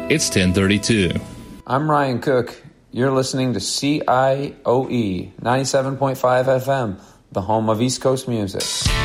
It's 10:32. I'm Ryan Cook. You're listening to CIOE 97.5 FM, the home of East Coast music.